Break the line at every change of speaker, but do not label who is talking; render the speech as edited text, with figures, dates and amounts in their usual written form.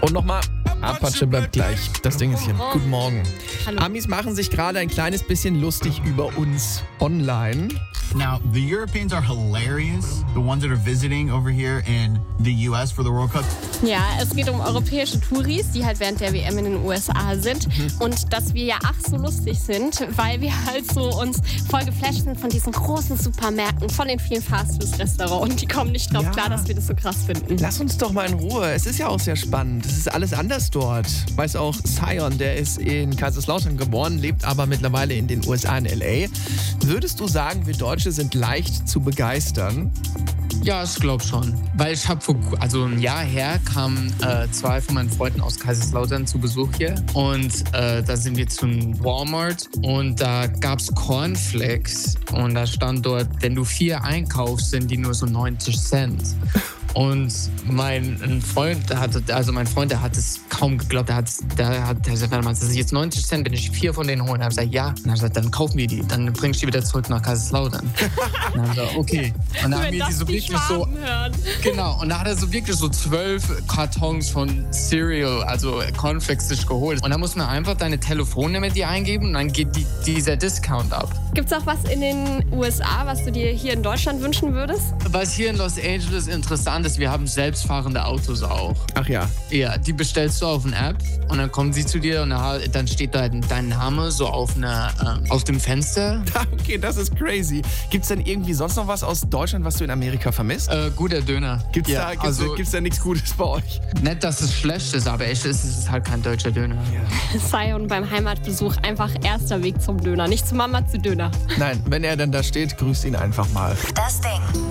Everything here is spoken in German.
Und nochmal, Apache bleibt gleich. Das Ding ist hier. Guten Morgen.
Hallo.
Amis machen sich gerade ein kleines bisschen lustig über uns online.
Now, the Europeans are hilarious. The ones that are visiting over here in the US for the World Cup.
Ja, es geht um europäische Touris, die halt während der WM in den USA sind. Und dass wir ja ach so lustig sind, weil wir halt so uns voll geflasht sind von diesen großen Supermärkten, von den vielen Fastfood-Restaurants. Und die kommen nicht drauf klar, dass wir das so krass finden.
Lass uns doch mal in Ruhe. Es ist ja auch sehr spannend. Es ist alles anders dort. Weiß auch Sion, der ist in Kaiserslautern geboren, lebt aber mittlerweile in den USA in L.A. Würdest du sagen, wir Deutsche sind leicht zu begeistern?
Ja, ich glaube schon. Weil ich habe ein Jahr her kamen 2 von meinen Freunden aus Kaiserslautern zu Besuch hier. Und da sind wir zum Walmart und da gab es Cornflakes. Und da stand dort, wenn du 4 einkaufst, sind die nur so 90 Cent. Und mein Freund, der hat es kaum geglaubt. Der hat gesagt, warte mal, das ist jetzt 90 Cent, wenn ich 4 von denen hole. Und er hat gesagt, ja. Und er hat gesagt, dann kaufen wir die. Dann bringst du die wieder zurück nach Kaiserslautern. Und dann haben wir gesagt, okay. Und dann haben wir die so wirklich so, genau. Und dann hat er so wirklich so 12 Kartons von Cereal, also Cornflakes, sich geholt. Und dann muss man einfach deine Telefonnummer die eingeben und dann geht dieser Discount ab.
Gibt's auch was in den USA, was du dir hier in Deutschland wünschen würdest?
Was hier in Los Angeles interessant ist, wir haben selbstfahrende Autos auch.
Ach ja.
Ja, die bestellst du auf eine App und dann kommen sie zu dir und dann steht da dein Name so auf dem Fenster.
Okay, das ist crazy. Gibt's denn irgendwie sonst noch was aus Deutschland, was du in Amerika vermisst?
Guter Döner.
Gibt's da nichts Gutes bei euch?
Nicht, dass es schlecht ist, aber echt ist es halt kein deutscher Döner.
Ja.
Sion beim Heimatbesuch einfach erster Weg zum Döner. Nicht zu Mama, zu Döner.
Nein, wenn er dann da steht, grüßt ihn einfach mal.
Das Ding.